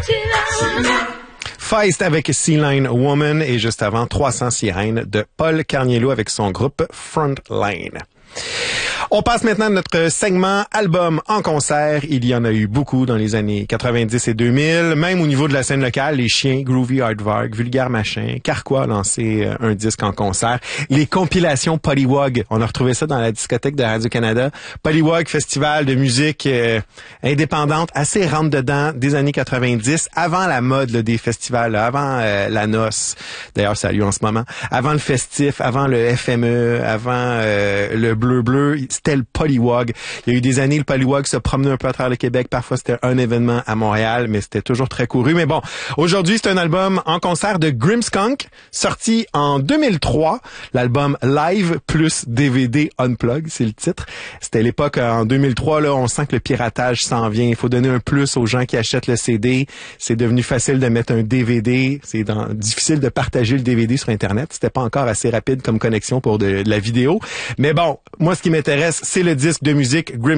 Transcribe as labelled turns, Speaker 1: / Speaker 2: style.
Speaker 1: Feist avec Sea Line Woman et juste avant 300 sirènes de Paul Carniello avec son groupe Frontline. On passe maintenant à notre segment album en concert. Il y en a eu beaucoup dans les années 90 et 2000. Même au niveau de la scène locale, les Chiens, Groovy Aardvark, Vulgaire Machin, Carquois a lancé un disque en concert. Les compilations Pollywog, on a retrouvé ça dans la discothèque de Radio-Canada. Pollywog, festival de musique indépendante, assez rentre-dedans des années 90, avant la mode là, des festivals, là, avant la noce. D'ailleurs, ça a lieu en ce moment. Avant le festif, avant le FME, avant le bleu-bleu, c'était le Pollywog. Il y a eu des années, le Pollywog se promenait un peu à travers le Québec. Parfois, c'était un événement à Montréal, mais c'était toujours très couru. Mais bon, aujourd'hui, c'est un album en concert de Grimmskunk, sorti en 2003. L'album Live plus DVD Unplug, c'est le titre. C'était l'époque, en 2003, là, on sent que le piratage s'en vient. Il faut donner un plus aux gens qui achètent le CD. C'est devenu facile de mettre un DVD. C'est difficile de partager le DVD sur Internet. C'était pas encore assez rapide comme connexion pour de la vidéo. Mais bon, moi, ce qui m'intéresse, c'est le disque de musique